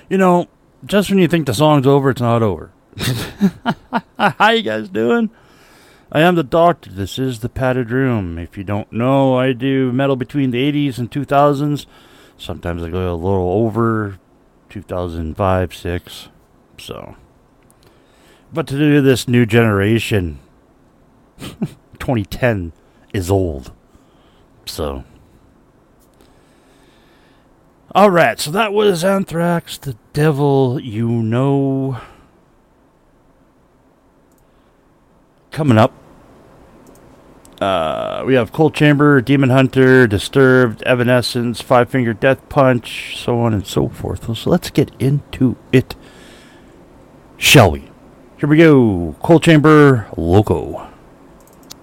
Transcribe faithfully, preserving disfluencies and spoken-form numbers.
You know, just when you think the song's over, it's not over. How you guys doing? I am the Doctor. This is the Padded Room. If you don't know, I do metal between the eighties and two thousands. Sometimes I go a little over two thousand five, six. So, but to do this new generation, twenty ten is old. So, all right. So that was Anthrax, The Devil You Know. Coming up, uh, we have Cold Chamber, Demon Hunter, Disturbed, Evanescence, Five Finger Death Punch, so on and so forth. So let's get into it, shall we? Here we go. Cold Chamber, Loco.